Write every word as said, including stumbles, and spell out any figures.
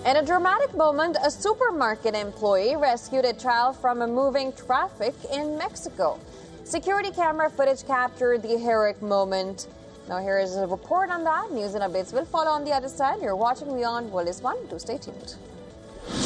In a dramatic moment, a supermarket employee rescued a child from a moving traffic in Mexico. Security camera footage captured the heroic moment. Now here is a report on that. News and updates will follow on the other side. You're watching Beyond World is One. Do stay tuned.